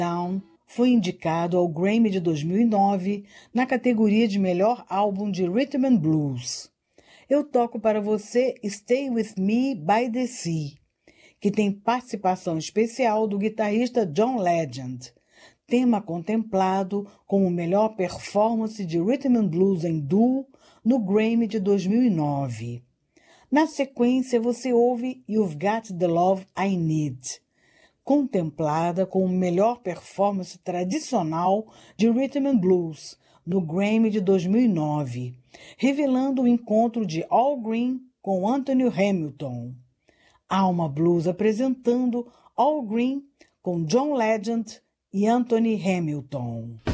Down foi indicado ao Grammy de 2009 na categoria de melhor álbum de Rhythm and Blues. Eu toco para você Stay With Me by the Sea, que tem participação especial do guitarrista John Legend, tema contemplado como melhor performance de Rhythm and Blues em duo no Grammy de 2009. Na sequência, você ouve You've Got the Love I Need, contemplada como melhor performance tradicional de Rhythm and Blues no Grammy de 2009, revelando o encontro de Al Green com Anthony Hamilton. Alma Blues apresentando Al Green com John Legend e Anthony Hamilton.